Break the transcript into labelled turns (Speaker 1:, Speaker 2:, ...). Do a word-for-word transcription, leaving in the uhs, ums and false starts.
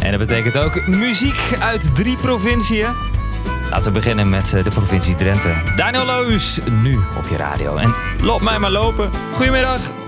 Speaker 1: En dat betekent ook muziek uit drie provinciën. Laten we beginnen met de provincie Drenthe. Daniel Lohuus, nu op je radio. En loop mij maar lopen. Goedemiddag.